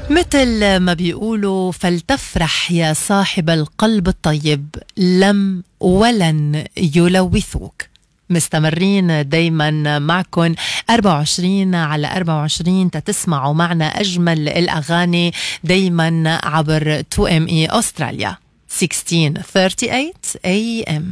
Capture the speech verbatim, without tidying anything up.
مثل ما بيقولوا فلتفرح يا صاحب القلب الطيب، لم ولن يلوثوك. مستمرين دايما معكم أربعة وعشرين على أربعة وعشرين تتسمعوا معنا أجمل الأغاني دايما عبر تو إم إي أستراليا ستة عشر ثلاثة وثلاثين إيه إم.